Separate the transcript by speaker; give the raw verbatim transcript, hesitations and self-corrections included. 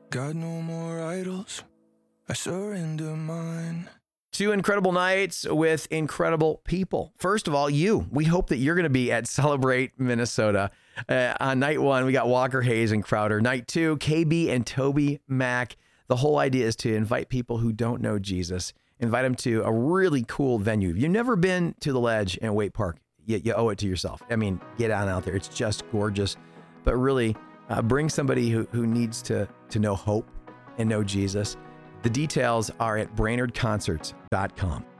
Speaker 1: Got no more idols. I surrender mine.
Speaker 2: Two incredible nights with incredible people. First of all, you. We hope that you're going to be at Celebrate Minnesota. Uh, on night one, we got Walker Hayes and Crowder. Night two, K B and Toby Mac. The whole idea is to invite people who don't know Jesus, invite them to a really cool venue. If you've never been to the Ledge in Waite Park, you, you owe it to yourself. I mean, get on out there. It's just gorgeous. But really, uh, bring somebody who, who needs to, to know hope and know Jesus. The details are at brainerd concerts dot com.